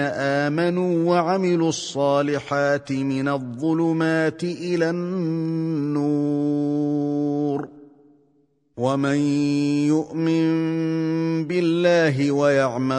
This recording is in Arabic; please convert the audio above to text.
آمنوا وعملوا الصالحات من الظلمات إلى النور. ومن يؤمن بالله ويعمل